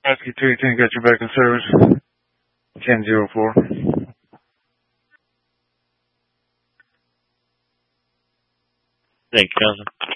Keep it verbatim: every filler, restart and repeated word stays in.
Rescue two ten, got you back in service. ten zero four. Thank you, Council.